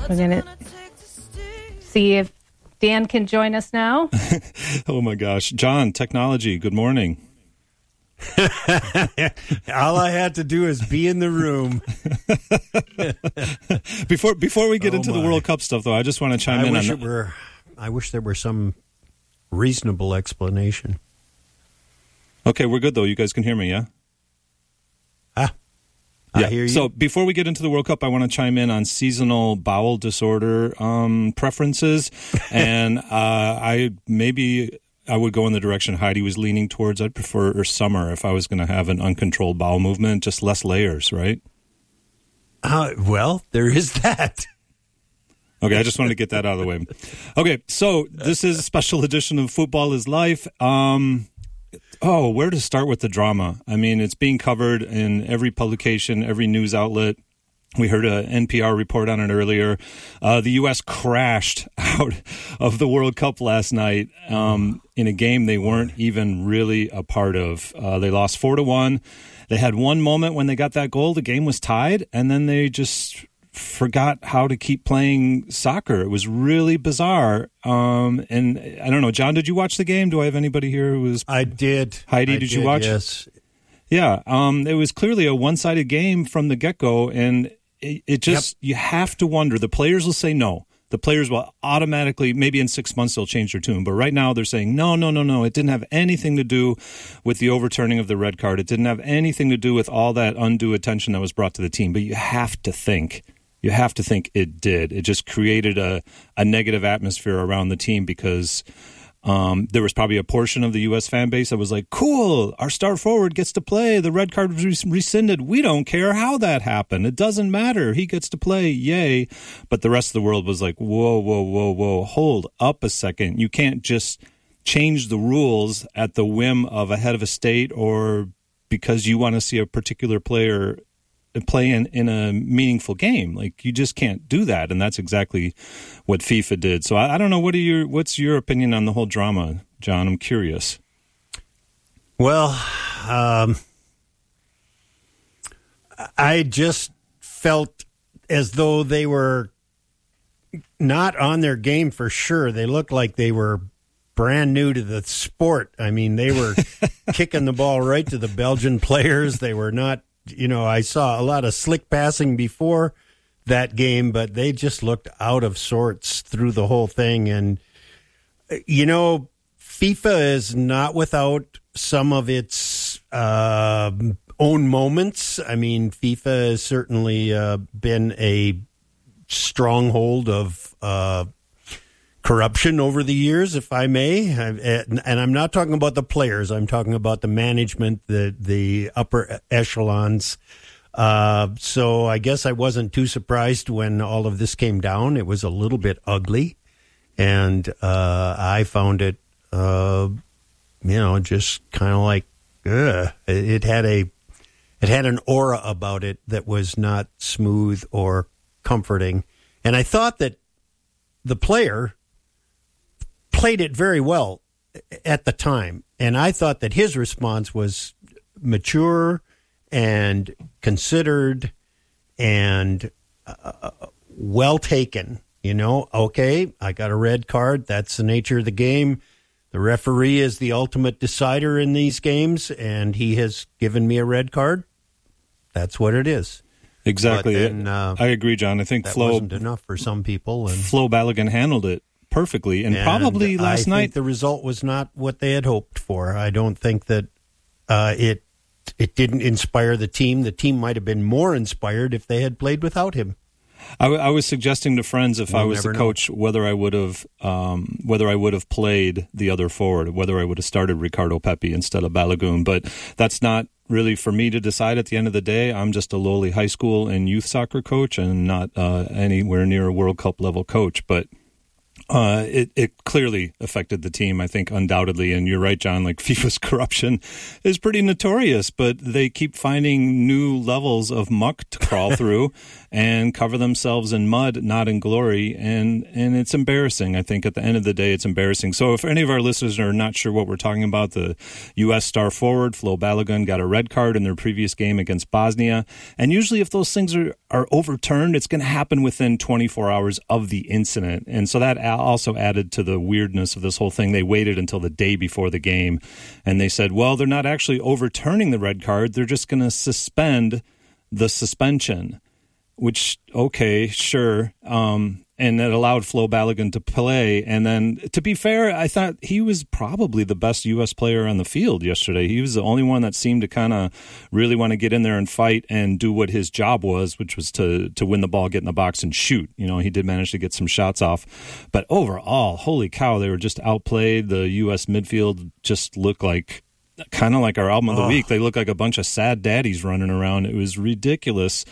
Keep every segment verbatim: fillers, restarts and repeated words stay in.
We're going to see if Dan can join us now. Oh, my gosh. John, technology, good morning. All I had to do is be in the room. before before we get oh into my. the World Cup stuff, though, I just want to chime I in wish on it were, I wish there were some reasonable explanation. Okay, we're good, though. You guys can hear me, yeah? Ah, I yeah. hear you. So before we get into the World Cup, I want to chime in on seasonal bowel disorder um, preferences. and uh, I maybe I would go in the direction Heidi was leaning towards. I'd prefer summer if I was going to have an uncontrolled bowel movement, just less layers, right? Uh, well, there is that. Okay, I just wanted to get that out of the way. Okay, so this is a special edition of Football is Life. Um, oh, where to start with the drama? I mean, it's being covered in every publication, every news outlet. We heard an N P R report on it earlier. Uh, the U S crashed out of the World Cup last night um, in a game they weren't even really a part of. Uh, they lost four to one. They had one moment when they got that goal. The game was tied, and then they just forgot how to keep playing soccer. It was really bizarre. Um, and I don't know, John, did you watch the game? Do I have anybody here who was? I did. Heidi, I did, did you watch? Yes. Yeah. Um, it was clearly a one-sided game from the get-go, and it, it just, yep. You have to wonder. The players will say no. The players will automatically, maybe in six months they'll change their tune. But right now they're saying, no, no, no, no. It didn't have anything to do with the overturning of the red card. It didn't have anything to do with all that undue attention that was brought to the team. But you have to think. You have to think it did. It just created a, a negative atmosphere around the team because um, there was probably a portion of the U S fan base that was like, cool, our star forward gets to play. The red card was rescinded. We don't care how that happened. It doesn't matter. He gets to play. Yay. But the rest of the world was like, whoa, whoa, whoa, whoa. Hold up a second. You can't just change the rules at the whim of a head of a state or because you want to see a particular player play in, in a meaningful game. Like, you just can't do that, and that's exactly what FIFA did. So I, I don't know, what are your what's your opinion on the whole drama, John? I'm curious. Well, um, I just felt as though they were not on their game for sure. They looked like they were brand new to the sport. I mean, they were kicking the ball right to the Belgian players. They were not, you know, I saw a lot of slick passing before that game, but they just looked out of sorts through the whole thing. And, you know, FIFA is not without some of its uh, own moments. I mean, FIFA has certainly uh, been a stronghold of uh, corruption over the years, if I may. And I'm not talking about the players. I'm talking about the management, the the upper echelons. Uh, so I guess I wasn't too surprised when all of this came down. It was a little bit ugly. And uh, I found it, uh, you know, just kind of like, ugh. It had a, it had an aura about it that was not smooth or comforting. And I thought that the player played it very well at the time. And I thought that his response was mature and considered and uh, well taken. You know, okay, I got a red card. That's the nature of the game. The referee is the ultimate decider in these games, and he has given me a red card. That's what it is. Exactly. Then, uh, I agree, John. I think that Flo wasn't enough for some people. And Flo Balogun handled it perfectly, and, and probably last I night think the result was not what they had hoped for. I don't think that uh, it it didn't inspire the team. The team might have been more inspired if they had played without him. I, I was suggesting to friends if We'll I was the coach know. whether I would have um, whether I would have played the other forward, whether I would have started Ricardo Pepi instead of Balogun. But that's not really for me to decide at the end of the day. I'm just a lowly high school and youth soccer coach and not uh, anywhere near a World Cup level coach. But Uh, it, it clearly affected the team, I think, undoubtedly. And you're right, John, like FIFA's corruption is pretty notorious, but they keep finding new levels of muck to crawl through and cover themselves in mud, not in glory. And, and it's embarrassing. I think at the end of the day, it's embarrassing. So if any of our listeners are not sure what we're talking about, the U S star forward, Flo Balogun, got a red card in their previous game against Bosnia. And usually if those things are, are overturned, it's going to happen within twenty-four hours of the incident. And so that also added to the weirdness of this whole thing. They waited until the day before the game, and they said, well, they're not actually overturning the red card. They're just going to suspend the suspension, which, okay, sure. Um, and it allowed Flo Balogun to play. And then, to be fair, I thought he was probably the best U S player on the field yesterday. He was the only one that seemed to kind of really want to get in there and fight and do what his job was, which was to to win the ball, get in the box, and shoot. You know, he did manage to get some shots off. But overall, holy cow, they were just outplayed. The U S midfield just looked like kind of like our album of the oh. week. They look like a bunch of sad daddies running around. It was ridiculous.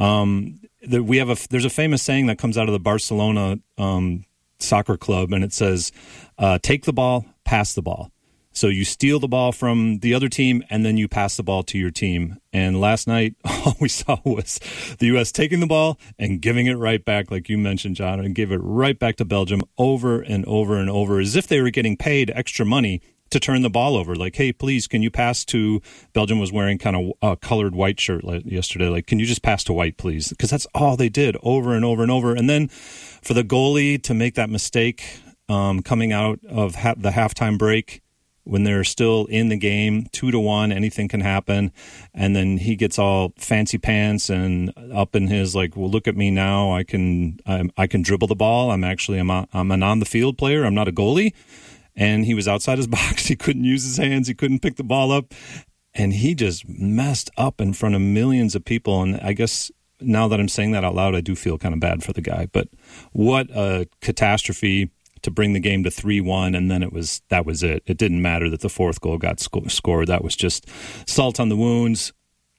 Um, the, we have a there's a famous saying that comes out of the Barcelona um, soccer club, and it says, uh, "Take the ball, pass the ball." So you steal the ball from the other team, and then you pass the ball to your team. And last night, all we saw was the U S taking the ball and giving it right back, like you mentioned, John, and gave it right back to Belgium over and over and over, as if they were getting paid extra money to turn the ball over. Like, hey, please, can you pass to, Belgium was wearing kind of a colored white shirt yesterday. Like, can you just pass to white, please? Because that's all they did over and over and over. And then for the goalie to make that mistake um, coming out of ha- the halftime break, when they're still in the game, two to one, anything can happen. And then he gets all fancy pants and up in his, like, well, look at me now. I can, I'm, I can dribble the ball. I'm actually, I'm, a, I'm an on the field player. I'm not a goalie. And he was outside his box. He couldn't use his hands. He couldn't pick the ball up. And he just messed up in front of millions of people. And I guess now that I'm saying that out loud, I do feel kind of bad for the guy. But what a catastrophe to bring the game to three one. And then it was that was it. It didn't matter that the fourth goal got sc- scored. That was just salt on the wounds.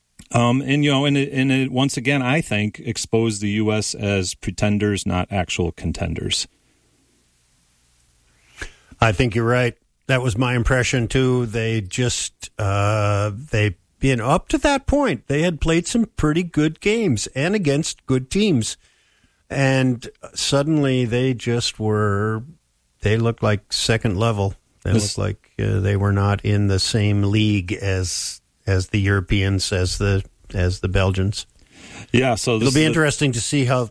Um, and, you know, and it, and it once again, I think, exposed the U S as pretenders, not actual contenders. I think you're right. That was my impression too. They just uh, they been up to that point. They had played some pretty good games and against good teams, and suddenly they just were. They looked like second level. They this, looked like uh, they were not in the same league as as the Europeans, as the as the Belgians. Yeah, so it'll be interesting to see how.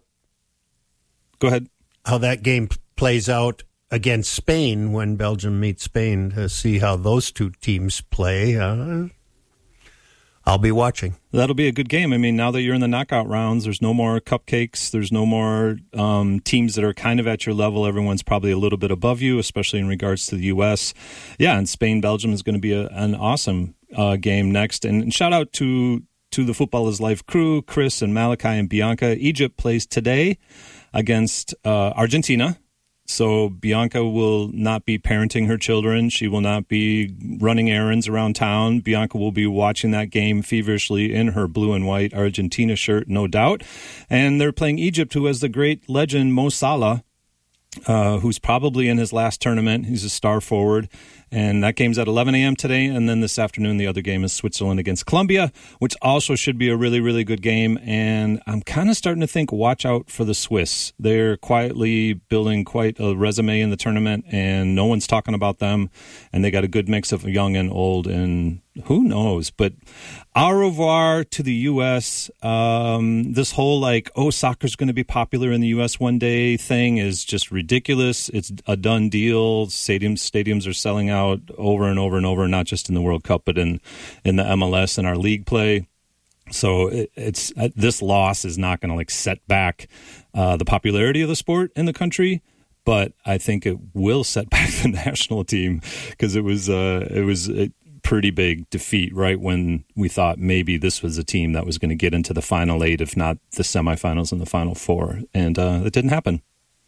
Go ahead. How that game plays out against Spain when Belgium meets Spain, to see how those two teams play. Uh, I'll be watching. That'll be a good game. I mean, now that you're in the knockout rounds, there's no more cupcakes. There's no more um, teams that are kind of at your level. Everyone's probably a little bit above you, especially in regards to the U S. Yeah, and Spain-Belgium is going to be a, an awesome uh, game next. And, and shout out to, to the Football is Life crew, Chris and Malachi and Bianca. Egypt plays today against uh, Argentina. So Bianca will not be parenting her children. She will not be running errands around town. Bianca will be watching that game feverishly in her blue and white Argentina shirt, no doubt. And they're playing Egypt, who has the great legend Mo Salah, uh, who's probably in his last tournament. He's a star forward. And that game's at eleven a.m. today. And then this afternoon, the other game is Switzerland against Colombia, which also should be a really, really good game. And I'm kind of starting to think, watch out for the Swiss. They're quietly building quite a resume in the tournament, and no one's talking about them. And they got a good mix of young and old, and who knows? But au revoir to the U S. Um, this whole, like, oh, soccer's going to be popular in the U S one day thing is just ridiculous. It's a done deal. Stadiums, stadiums are selling out over and over and over, not just in the World Cup, but in, in the M L S and our league play. So it, it's uh, this loss is not going to like set back uh, the popularity of the sport in the country, but I think it will set back the national team, because it was uh, it was a pretty big defeat right when we thought maybe this was a team that was going to get into the final eight, if not the semifinals and the final four, and uh, it didn't happen.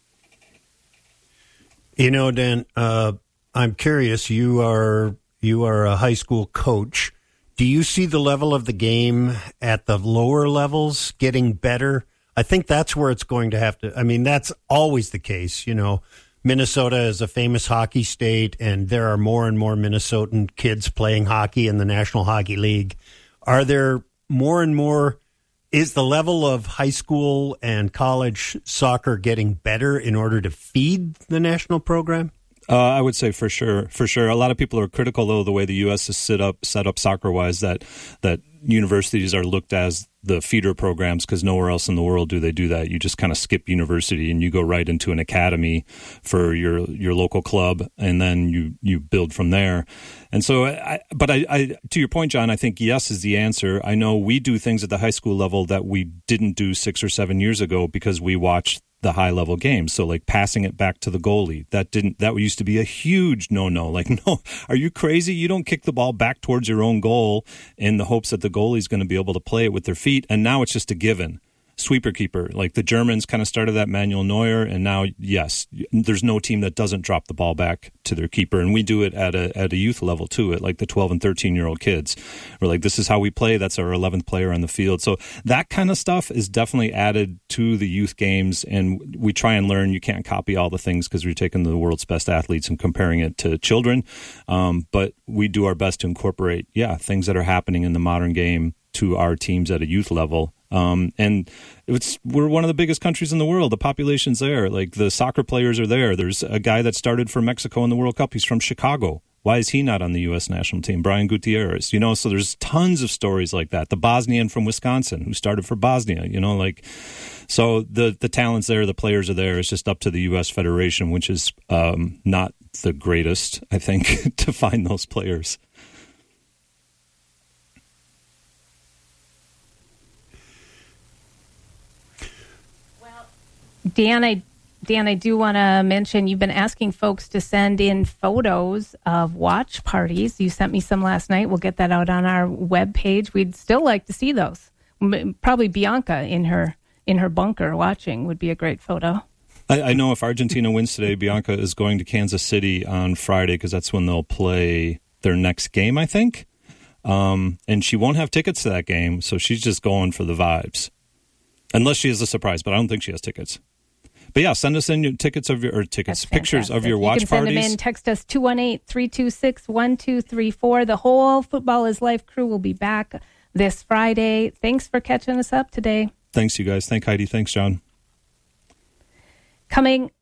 You know, Dan, uh, I'm curious. You are you are a high school coach. Do you see the level of the game at the lower levels getting better? I think that's where it's going to have to. I mean, that's always the case. You know, Minnesota is a famous hockey state, and there are more and more Minnesotan kids playing hockey in the National Hockey League. Are there more and more, is the level of high school and college soccer getting better in order to feed the national program? Uh, I would say for sure, for sure. A lot of people are critical, though, the way the U S is set up, set up soccer-wise, that that universities are looked as the feeder programs because nowhere else in the world do they do that. You just kind of skip university and you go right into an academy for your your local club, and then you you build from there. And so, I, but I, I to your point, John, I think yes is the answer. I know we do things at the high school level that we didn't do six or seven years ago because we watched the high level games. So like passing it back to the goalie, that didn't, that used to be a huge no-no. Like, no, are you crazy? You don't kick the ball back towards your own goal in the hopes that the goalie's going to be able to play it with their feet. And now it's just a given. Sweeper keeper, like the Germans kind of started that, Manuel Neuer, and now, yes, there's no team that doesn't drop the ball back to their keeper, and we do it at a at a youth level too, at like the twelve and thirteen year old kids. We're like, this is how we play. That's our eleventh player on the field. So that kind of stuff is definitely added to the youth games, and we try and learn. You can't copy all the things because we're taking the world's best athletes and comparing it to children, um, but we do our best to incorporate, yeah, things that are happening in the modern game to our teams at a youth level. Um, and it's, we're one of the biggest countries in the world. The population's there. Like the soccer players are there. There's a guy that started for Mexico in the World Cup. He's from Chicago. Why is he not on the U S national team? Brian Gutierrez, you know, so there's tons of stories like that. The Bosnian from Wisconsin who started for Bosnia, you know, like, so the, the talent's there, the players are there. It's just up to the U S Federation, which is, um, not the greatest, I think, to find those players. Dan, I, Dan, I do want to mention you've been asking folks to send in photos of watch parties. You sent me some last night. We'll get that out on our webpage. We'd still like to see those. Probably Bianca in her in her bunker watching would be a great photo. I, I know if Argentina wins today, Bianca is going to Kansas City on Friday because that's when they'll play their next game, I think. Um, and she won't have tickets to that game, so she's just going for the vibes. Unless she has a surprise, but I don't think she has tickets. But yeah, send us in your tickets of your or tickets, pictures of your watch parties. You can send parties. them in. Text us two one eight, three two six, one two three four. The whole Football is Life crew will be back this Friday. Thanks for catching us up today. Thanks, you guys. Thank Heidi. Thanks, John. Coming